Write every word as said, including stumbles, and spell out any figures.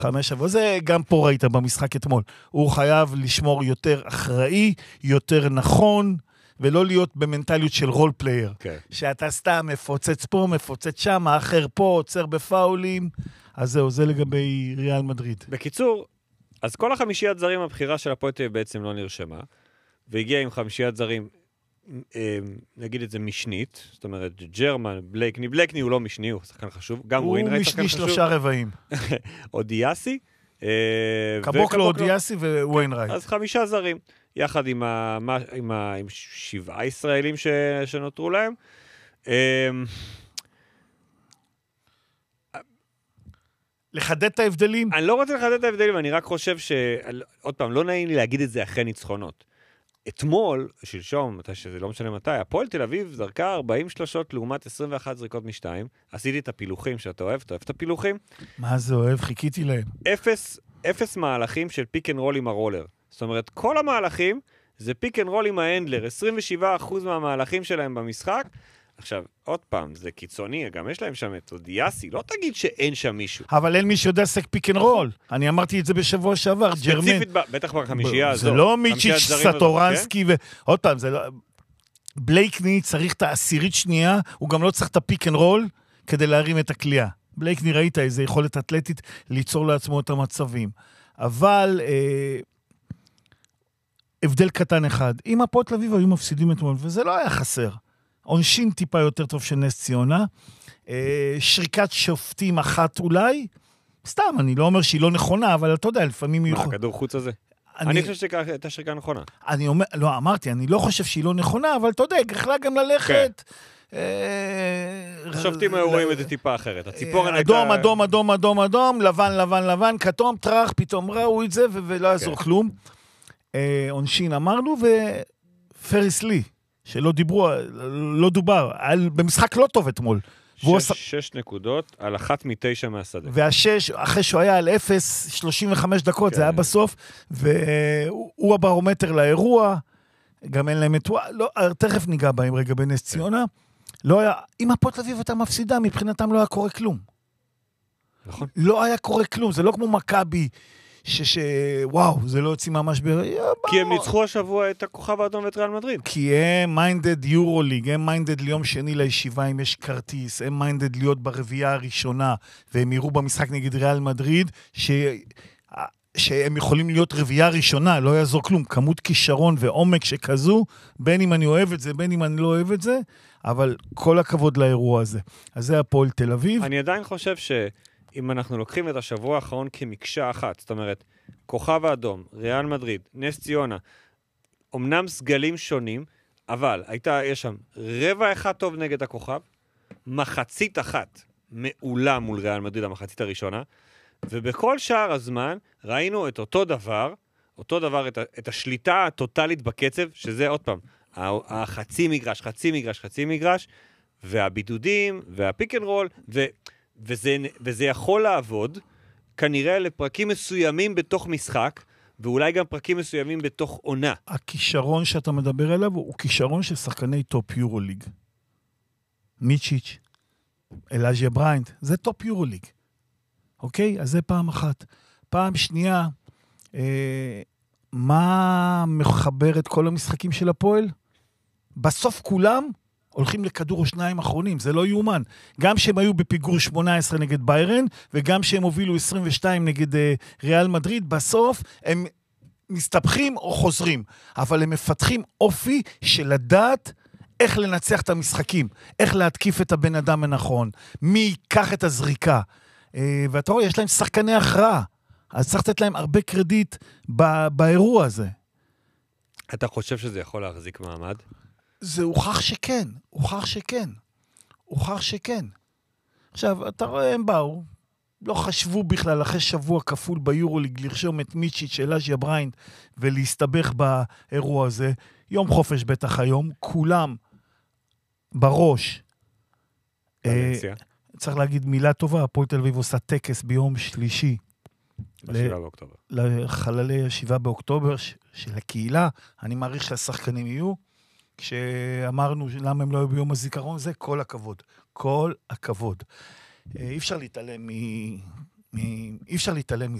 חמש שבוע, זה גם פה ראית במשחק אתמול. הוא חייב לשמור יותר אחראי, יותר נכון, ולא להיות במנטליות של רול פלייר. כן. שאתה סתם מפוצץ פה, מפוצץ שם, האחר פה, עוצר בפאולים. אז זהו, זה לגבי ריאל מדריד. בקיצור, אז כל החמישיית זרים, הבחירה של הפועל תל אביב בעצם לא נרשמה, והגיע עם חמישיית זרים, נגיד את זה משנית, זאת אומרת, ג'רמן, בלייקני, בלייקני הוא לא משני, הוא שחקן חשוב, גם ווינרייט שחקן חשוב. הוא משני שלושה רבעים. אודיאסי. קבוקלו, אודיאסי ווינרייט. אז חמישה זרים, יחד עם, ה, עם, ה, עם שבעה ישראלים ש, שנותרו להם. לחדד את ההבדלים? אני לא רוצה לחדד את ההבדלים, אני רק חושב ש... עוד פעם, לא נעים לי להגיד את זה אחרי ניצחונות. אתמול, שלשום, שזה לא משנה מתי, הפועל תל אביב זרקה ארבעים שלשות לעומת עשרים ואחת זריקות משתיים. עשיתי את הפילוחים שאתה אוהב, אתה אוהב את הפילוחים. מה זה אוהב? חיכיתי להם. אפס, אפס מהלכים של פיק אנד רול עם הרולר. זאת אומרת, כל המהלכים זה פיק אנד רול עם האנדלר. עשרים ושבעה אחוז מהמהלכים שלהם במשחק. עכשיו, עוד פעם, זה קיצוני, גם יש להם שם את אודיאסי, לא תגיד שאין שם מישהו. אבל אין מי שיודע סק פיק אנד רול. אני אמרתי את זה בשבוע שעבר, ג'רמן. ספציפית, בטח בחמישייה הזו. זה לא מיצ'יץ' סטורנסקי, עוד פעם, זה לא... בלייקני צריך את העשירית שנייה, הוא גם לא צריך את הפיק אנד רול, כדי להרים את הכלייה. בלייקני ראית איזו יכולת אתלטית ליצור לעצמו את המצבים. אבל... הבדל קטן אחד. אם הפועל תל אביב היו מפסידים אתמול, וזה לא היה חסר. עונשין טיפה יותר טוב של נס ציונה, שריקת שופטים אחת אולי, סתם, אני לא אומר שהיא לא נכונה, אבל אתה יודע, לפעמים... מה, הכדור חוץ הזה? אני חושב שהייתה שריקה נכונה. אני אומר, לא, אמרתי, אני לא חושב שהיא לא נכונה, אבל אתה יודע, יכלה גם ללכת... שופטים היו רואים את זה טיפה אחרת. הציפורן הייתה... אדום, אדום, אדום, אדום, אדום, לבן, לבן, לבן, כתום, טרח, פתאום ראו את זה, ולא יעזור כלום. עונשין אמרנו, ופריס לי. שלא דיברו, לא דובר, על, במשחק לא טוב אתמול. שש, שש נקודות על אחת מתשע מהשדה. והשש, אחרי שהוא היה על אפס, שלושים וחמש דקות, כן. זה היה בסוף, והוא הברומטר לאירוע, גם אין להם את... לא, תכף ניגע בהם רגע בנס ציונה, לא היה, אם הפועל תל אביב הייתה מפסידה, מבחינתם לא היה קורה כלום. נכון. לא היה קורה כלום, זה לא כמו מכבי, ש... וואו, זה לא יוצאים מהמשבר. כי הם ניצחו השבוע את הכוכב האדום ואת ריאל מדריד. כי הם מיינדד יורוליג, הם מיינדד ליום שני לישיבה אם יש כרטיס, הם מיינדד להיות ברביעה הראשונה, והם יראו במשחק נגד ריאל מדריד, ש... שהם יכולים להיות רביעה ראשונה, לא יעזור כלום, כמות כישרון ועומק שכזו, בין אם אני אוהב את זה, בין אם אני לא אוהב את זה, אבל כל הכבוד לאירוע הזה. אז זה הפועל תל אביב. אני עדיין חושב ש... אם אנחנו לוקחים את השבוע האחרון כמקשה אחת, זאת אומרת, כוכב האדום, ריאל מדריד, נס ציונה, אמנם סגלים שונים, אבל הייתה, יש שם רבע אחד טוב נגד הכוכב, מחצית אחת מעולה מול ריאל מדריד, המחצית הראשונה, ובכל שער הזמן ראינו את אותו דבר, אותו דבר, את, את השליטה הטוטלית בקצב, שזה עוד פעם, החצי מגרש, חצי מגרש, חצי מגרש, והבידודים, והפיק אנד רול, ו... וזה, וזה יכול לעבוד, כנראה לפרקים מסוימים בתוך משחק, ואולי גם פרקים מסוימים בתוך עונה. הכישרון שאתה מדבר עליו, הוא כישרון של שחקני טופ יורוליג. מיצ'יץ', אלאז'יה בריינד, זה טופ יורוליג. אוקיי? אז זה פעם אחת. פעם שנייה, אה, מה מחבר את כל המשחקים של הפועל? בסוף כולם, הולכים לכדור או שניים אחרונים, זה לא יאומן. גם שהם היו בפיגור שמונה עשרה נגד ביירן, וגם שהם הובילו עשרים ושתיים נגד uh, ריאל מדריד, בסוף הם מסתבכים או חוזרים. אבל הם מפתחים אופי של לדעת איך לנצח את המשחקים, איך להתקיף את הבן אדם הנכון, מי ייקח את הזריקה. Uh, ואתה רואה, יש להם שחקני הכרעה, אז צריך לתת להם הרבה קרדיט ב- באירוע הזה. אתה חושב שזה יכול להחזיק מעמד? זה הוכח שכן, הוכח שכן, הוכח שכן. עכשיו, אתה רואה, הם באו, לא חשבו בכלל אחרי שבוע כפול ביורוליג לרשום את מיצ'יץ' אלאז'יה בריינד ולהסתבך באירוע הזה. יום חופש בטח היום, כולם בראש. אה, צריך להגיד מילה טובה, הפועל תל אביב עושה טקס ביום שלישי. בשבעה באוקטובר. לחללי השבעה באוקטובר של הקהילה, אני מעריך שהשחקנים יהיו. כשאמרנו למה הם לא היו ביום הזיכרון, זה כל הכבוד. כל הכבוד. אי אפשר להתעלם אי אפשר להתעלם מזה.